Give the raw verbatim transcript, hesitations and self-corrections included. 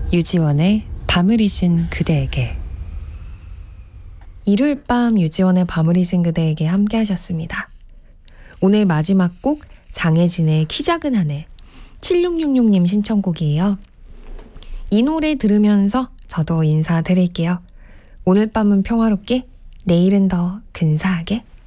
유지원의 밤을 잊은 그대에게. 일요일 밤 유지원의 밤을 잊은 그대에게 함께 하셨습니다. 오늘 마지막 곡 장혜진의 키 작은 하늘, 칠육육육 님 신청곡이에요. 이 노래 들으면서 저도 인사드릴게요. 오늘 밤은 평화롭게, 내일은 더 근사하게.